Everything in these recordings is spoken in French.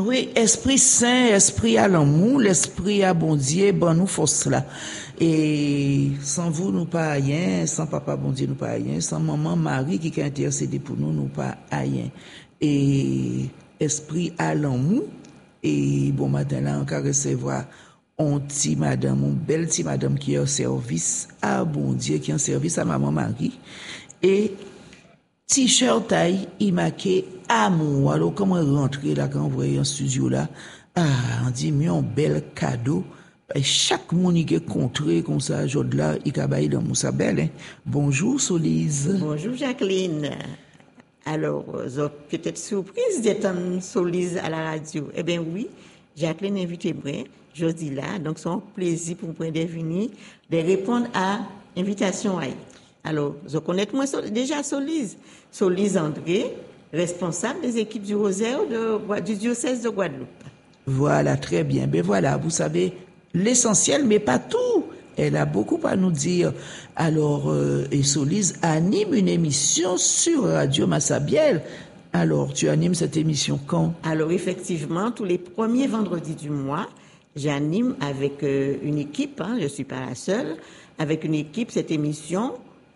Oui, Esprit Saint, Esprit à l'amour, l'Esprit à bon Dieu, bon nous force là. Et sans vous, nous pas rien, sans papa bon Dieu, nous pas rien, sans maman Marie qui a intercédé pour nous, nous pas rien. Et Esprit à l'amour, et bon matin là, on va recevoir une petite madame, une belle petite madame qui est au service à bon Dieu, qui est en service à maman Marie. Et t-shirt taille, il marqué amour. Alors, comment rentrer là, quand vous voyez un studio là? On dit, mais un bel cadeau. Et chaque monde qui est contré comme ça, aujourd'hui là, il a baillé dans Moussa Belle, hein. Bonjour, Solise. Bonjour, Jacqueline. Alors, vous êtes peut-être surprise d'être en Solise à la radio. Eh bien, oui, Jacqueline invite-moi, jeudi là. Donc, c'est un plaisir pour moi de venir, de répondre à l'invitation. Alors, je connais moi déjà Solise. Solise André, responsable des équipes du Rosaire du diocèse de Guadeloupe. Voilà, très bien. Ben voilà, vous savez, l'essentiel, mais pas tout. Elle a beaucoup à nous dire. Alors, et Solise anime une émission sur Radio Massabielle. Alors, tu animes cette émission quand? Alors, effectivement, tous les premiers vendredis du mois, j'anime avec une équipe, je ne suis pas la seule, avec une équipe cette émission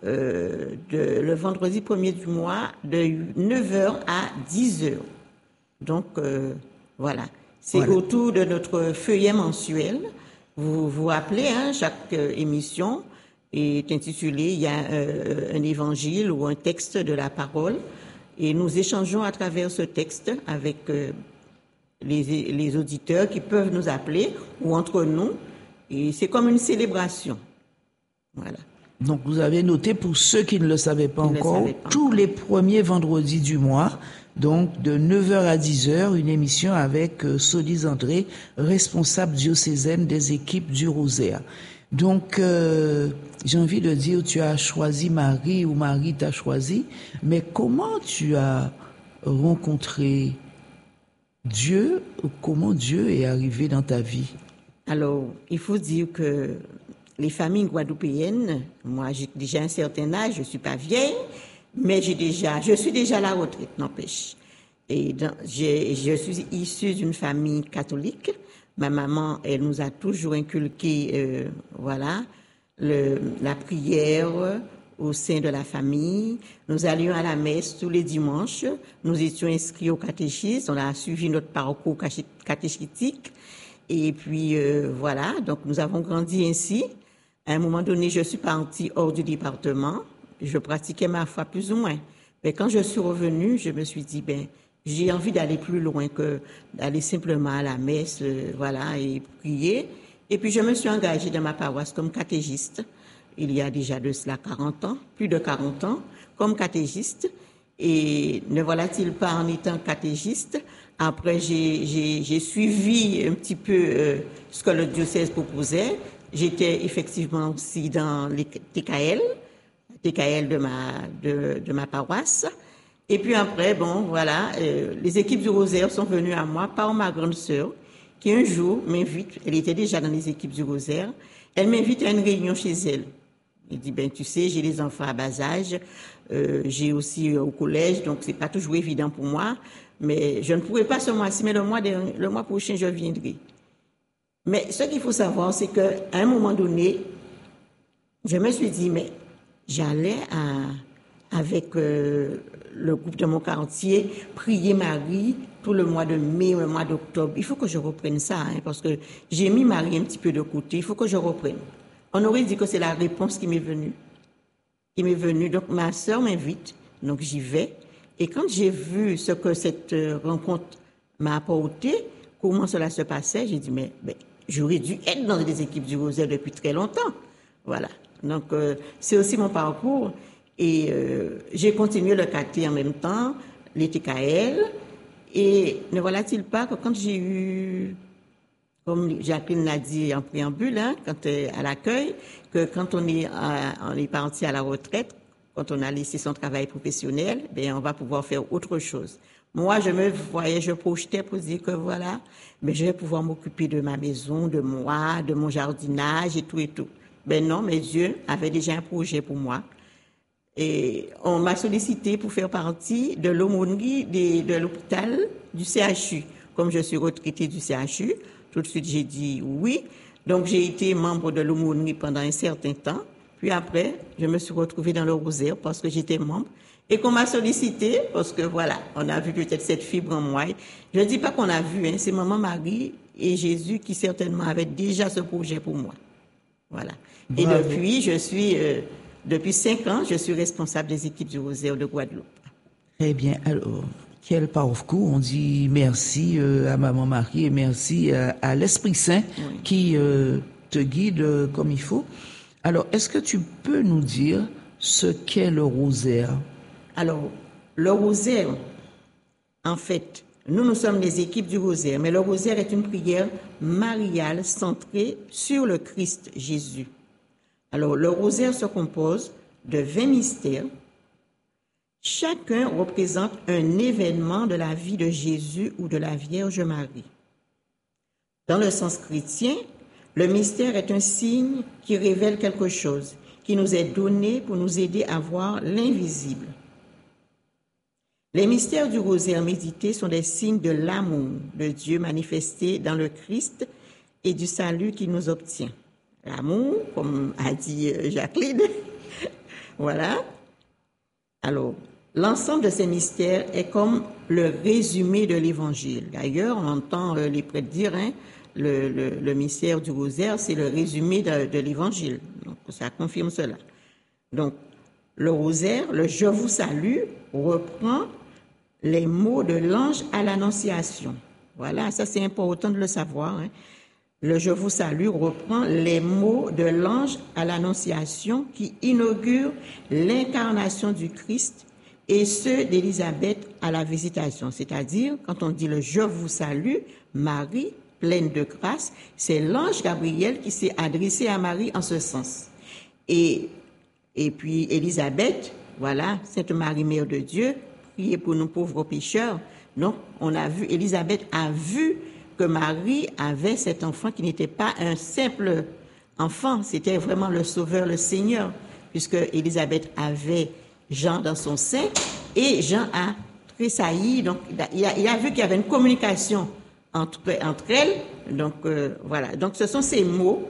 le vendredi 1er du mois de 9h à 10h. Donc, voilà. C'est autour de notre feuillet mensuel. Vous vous rappelez, chaque émission est intitulée, il y a un évangile ou un texte de la parole. Et nous échangeons à travers ce texte avec les auditeurs qui peuvent nous appeler ou entre nous. Et c'est comme une célébration. Voilà. Donc, vous avez noté, pour ceux qui ne le savaient pas encore, tous les premiers vendredis du mois, donc de 9h à 10h, une émission avec Solise André, responsable diocésaine des équipes du Rosaire. Donc, j'ai envie de dire, tu as choisi Marie ou Marie t'a choisi, mais comment tu as rencontré Dieu, ou comment Dieu est arrivé dans ta vie? Alors, il faut dire que les familles guadeloupéennes, moi j'ai déjà un certain âge, je ne suis pas vieille, mais je suis déjà à la retraite, n'empêche. Et je suis issue d'une famille catholique. Ma maman, elle nous a toujours inculqué, la prière au sein de la famille. Nous allions à la messe tous les dimanches. Nous étions inscrits au catéchisme. On a suivi notre parcours catéchétique. Et puis, donc nous avons grandi ainsi. À un moment donné, je suis partie hors du département. Je pratiquais ma foi plus ou moins. Mais quand je suis revenue, je me suis dit, j'ai envie d'aller plus loin que d'aller simplement à la messe, et prier. Et puis, je me suis engagée dans ma paroisse comme catéchiste. Il y a déjà de cela 40 ans, plus de 40 ans, comme catéchiste. Et ne voilà-t-il pas en étant catéchiste. Après, j'ai suivi un petit peu ce que le diocèse proposait. J'étais effectivement aussi dans les TKL de ma paroisse. Et puis après, les équipes du Rosaire sont venues à moi par ma grande sœur, qui un jour m'invite, elle était déjà dans les équipes du Rosaire, elle m'invite à une réunion chez elle. Elle dit, tu sais, j'ai les enfants à bas âge, j'ai aussi au collège, donc c'est pas toujours évident pour moi, mais je ne pourrai pas ce mois-ci, mais le mois prochain, je viendrai. Mais ce qu'il faut savoir, c'est qu'à un moment donné, je me suis dit, mais j'allais avec le groupe de mon quartier prier Marie tout le mois de mai, le mois d'octobre. Il faut que je reprenne ça, parce que j'ai mis Marie un petit peu de côté. Il faut que je reprenne. On aurait dit que c'est la réponse qui m'est venue. Donc ma sœur m'invite, donc j'y vais. Et quand j'ai vu ce que cette rencontre m'a apporté, comment cela se passait, j'ai dit, mais j'aurais dû être dans des équipes du Rosaire depuis très longtemps. Voilà. Donc, c'est aussi mon parcours. Et j'ai continué le KT en même temps, les TKL. Et ne voilà-t-il pas que quand j'ai eu, comme Jacqueline l'a dit en préambule, quand à l'accueil, que quand on est parti à la retraite, quand on a laissé son travail professionnel, on va pouvoir faire autre chose. Moi, je projetais pour dire que je vais pouvoir m'occuper de ma maison, de moi, de mon jardinage et tout et tout. Non, mais Dieu avait déjà un projet pour moi. Et on m'a sollicité pour faire partie de l'aumônerie de l'hôpital du CHU comme je suis retraitée du CHU, tout de suite j'ai dit oui. Donc j'ai été membre de l'aumônerie pendant un certain temps. Puis après, je me suis retrouvée dans le rosaire parce que j'étais membre. Et qu'on m'a sollicité parce que voilà, on a vu peut-être cette fibre en moi. Je ne dis pas qu'on a vu, hein, c'est Maman Marie et Jésus qui certainement avaient déjà ce projet pour moi. Voilà. Et Bravo. depuis 5 ans, je suis responsable des équipes du rosaire de Guadeloupe. Très bien. Alors, quel parcours. On dit merci à Maman Marie et merci à l'Esprit Saint qui te guide comme il faut. Alors, est-ce que tu peux nous dire ce qu'est le rosaire? Alors, le rosaire, en fait, nous sommes les équipes du rosaire, mais le rosaire est une prière mariale centrée sur le Christ Jésus. Alors, le rosaire se compose de 20 mystères. Chacun représente un événement de la vie de Jésus ou de la Vierge Marie. Dans le sens chrétien, le mystère est un signe qui révèle quelque chose, qui nous est donné pour nous aider à voir l'invisible. Les mystères du rosaire médité sont des signes de l'amour de Dieu manifesté dans le Christ et du salut qu'il nous obtient. L'amour, comme a dit Jacqueline. Voilà. Alors, l'ensemble de ces mystères est comme le résumé de l'Évangile. D'ailleurs, on entend les prêtres dire, hein, le mystère du rosaire, c'est le résumé de l'Évangile. Donc, ça confirme cela. Donc, le rosaire, le « Je vous salue » reprend les mots de l'ange à l'Annonciation. Voilà, ça c'est important de le savoir. Hein. Le « Je vous salue » reprend les mots de l'ange à l'Annonciation qui inaugure l'incarnation du Christ et ceux d'Élisabeth à la visitation. C'est-à-dire, quand on dit le « Je vous salue », Marie, pleine de grâce, c'est l'ange Gabriel qui s'est adressé à Marie en ce sens. Et puis Élisabeth, voilà, Sainte Marie, Mère de Dieu, priez pour nous pauvres pécheurs. Donc, Élisabeth a vu que Marie avait cet enfant qui n'était pas un simple enfant, c'était vraiment le Sauveur, le Seigneur, puisque Élisabeth avait Jean dans son sein et Jean a tressailli. Donc, il a vu qu'il y avait une communication entre elles. Donc, voilà. Donc, ce sont ces mots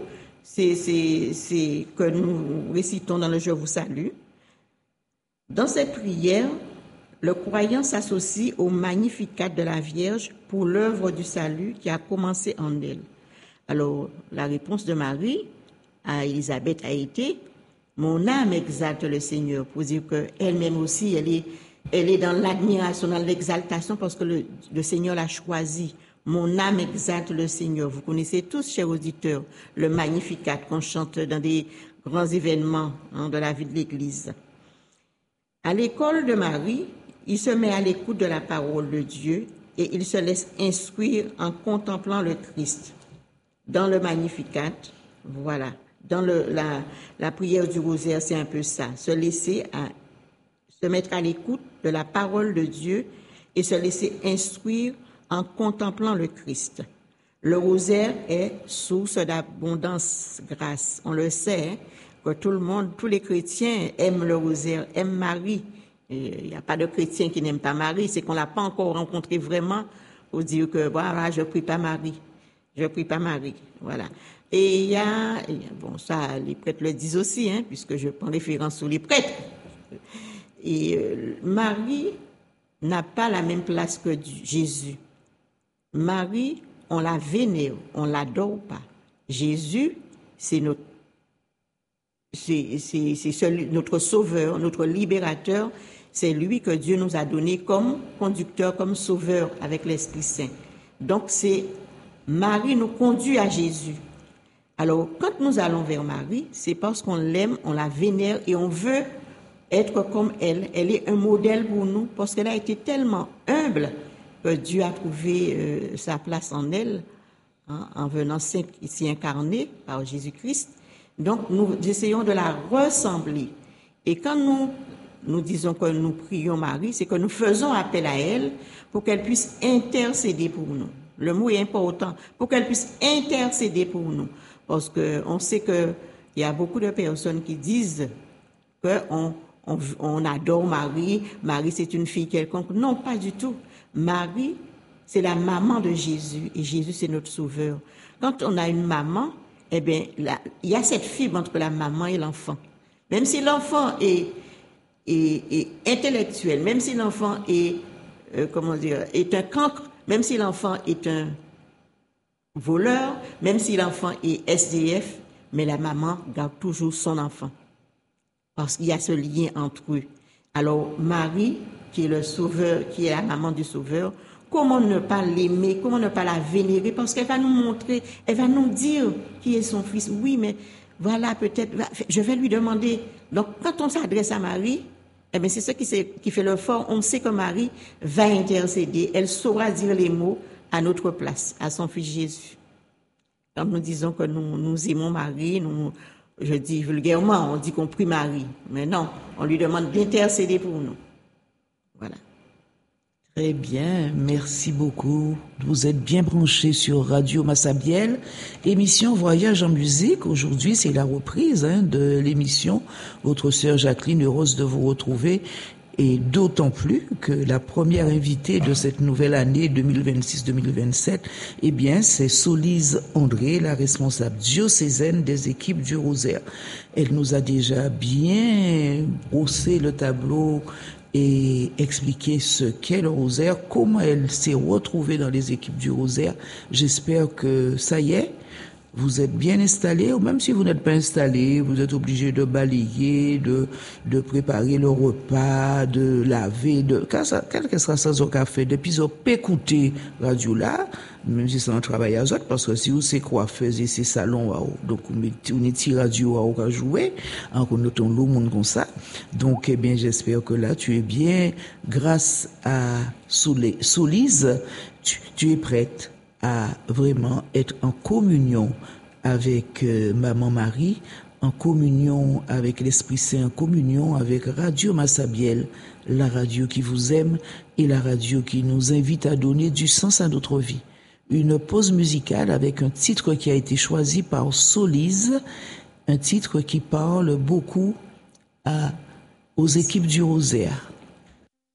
que nous récitons dans le « Je vous salue ». Dans cette prière, le croyant s'associe au Magnificat de la Vierge pour l'œuvre du salut qui a commencé en elle. Alors, la réponse de Marie à Élisabeth a été « Mon âme exalte le Seigneur », pour dire qu'elle-même aussi, elle est dans l'admiration, dans l'exaltation, parce que le Seigneur l'a choisi. « Mon âme exalte le Seigneur ». Vous connaissez tous, chers auditeurs, le Magnificat qu'on chante dans des grands événements de la vie de l'Église. À l'école de Marie, il se met à l'écoute de la parole de Dieu et il se laisse instruire en contemplant le Christ. Dans le Magnificat, voilà, dans la prière du rosaire, c'est un peu ça, se mettre à l'écoute de la parole de Dieu et se laisser instruire en contemplant le Christ. Le rosaire est source d'abondance grâce. On le sait, hein, que tous les chrétiens aiment le rosaire, aiment Marie. Il n'y a pas de chrétien qui n'aime pas Marie, c'est qu'on ne l'a pas encore rencontré vraiment pour dire que voilà, je ne prie pas Marie. Je ne prie pas Marie. Voilà. Et il y a, bon, ça, les prêtres le disent aussi, hein, puisque je prends référence sur les prêtres. Et Marie n'a pas la même place que Jésus. Marie, on la vénère, on ne l'adore pas. Jésus, c'est notre sauveur, notre libérateur. C'est lui que Dieu nous a donné comme conducteur, comme sauveur avec l'Esprit Saint. Donc, Marie nous conduit à Jésus. Alors, quand nous allons vers Marie, c'est parce qu'on l'aime, on la vénère et on veut être comme elle. Elle est un modèle pour nous parce qu'elle a été tellement humble que Dieu a trouvé sa place en elle, hein, en venant ici incarné par Jésus-Christ. Donc, nous essayons de la ressembler. Et quand nous disons que nous prions Marie, c'est que nous faisons appel à elle pour qu'elle puisse intercéder pour nous. Le mot est important, pour qu'elle puisse intercéder pour nous. Parce qu'on sait qu'il y a beaucoup de personnes qui disent qu'on adore Marie, Marie c'est une fille quelconque. Non, pas du tout. Marie, c'est la maman de Jésus, et Jésus, c'est notre sauveur. Quand on a une maman, eh bien, il y a cette fibre entre la maman et l'enfant. Même si l'enfant est intellectuel, même si l'enfant est, est un cancre, même si l'enfant est un voleur, même si l'enfant est SDF, mais la maman garde toujours son enfant. Parce qu'il y a ce lien entre eux. Alors, Marie, qui est le sauveur, qui est la maman du sauveur, comment ne pas l'aimer, comment ne pas la vénérer, parce qu'elle va nous montrer, elle va nous dire qui est son fils. Oui, mais voilà, peut-être, je vais lui demander. Donc, quand on s'adresse à Marie, eh bien, c'est ça qui fait le fort. On sait que Marie va intercéder. Elle saura dire les mots à notre place, à son fils Jésus. Quand nous disons que nous aimons Marie, je dis vulgairement, on dit qu'on prie Marie. Mais non, on lui demande d'intercéder pour nous. Voilà. Très bien, merci beaucoup. Vous êtes bien branchés sur Radio Massabielle, émission Voyage en musique. Aujourd'hui, c'est la reprise de l'émission. Votre sœur Jacqueline, heureuse de vous retrouver. Et d'autant plus que la première invitée de cette nouvelle année 2026-2027, eh bien, c'est Solise André, la responsable diocésaine des équipes du Rosaire. Elle nous a déjà bien brossé le tableau et expliquer ce qu'est le Rosaire, comment elle s'est retrouvée dans les équipes du Rosaire. J'espère que ça y est, vous êtes bien installés, ou même si vous n'êtes pas installés, vous êtes obligés de balayer, de préparer le repas, de laver, quel que sera ça au café, depuis vous écouter radio là, même si c'est un travail à autres, parce que si vous c'est coiffeuse et c'est salon, donc on est radio à jouer, en connaissant le monde comme ça. Donc, eh bien, j'espère que là, tu es bien, grâce à Solise, tu es prête à vraiment être en communion avec Maman Marie, en communion avec l'Esprit Saint, en communion avec Radio Massabielle, la radio qui vous aime et la radio qui nous invite à donner du sens à notre vie. Une pause musicale avec un titre qui a été choisi par Solise, un titre qui parle beaucoup aux équipes du Rosaire.